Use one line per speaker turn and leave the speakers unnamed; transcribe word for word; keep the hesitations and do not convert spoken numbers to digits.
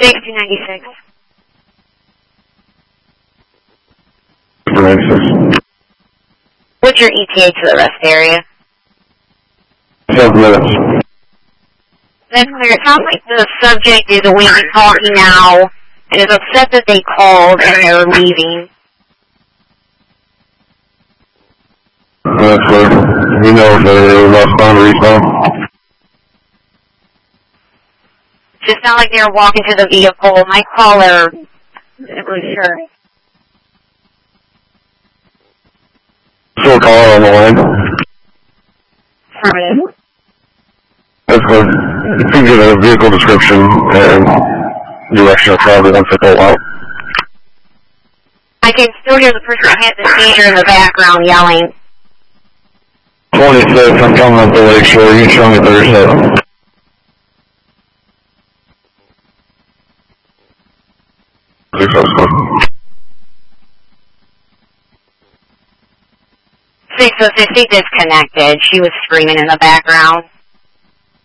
six two ninety-six.
ninety-six.
What's your E T A to the rest area?
Seven minutes.
That's clear. It sounds like the subject is awake and talking now and is upset that they called and they're leaving.
That's good. We know if they're left on respawn.
Just not like they were walking to the vehicle. My caller isn't really sure.
Still caller on the line.
Affirmative.
That's good. You can get a vehicle description and direction of travel once they pull out.
I can still hear the person that had the seizure in the background yelling.
twenty-six, I'm coming up the lake shore. You can show me thirty-seven.
six oh six, she disconnected. She was screaming in the background.